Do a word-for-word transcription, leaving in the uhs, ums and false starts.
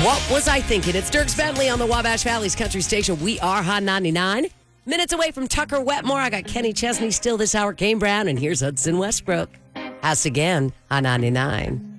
What was I thinking? It's Dierks Bentley on the Wabash Valley's Country Station. We are Hot ninety-nine. Minutes away from Tucker Wetmore. I got Kenny Chesney still this hour, Kane Brown, and here's Hudson Westbrook. Us again, Hot ninety-nine.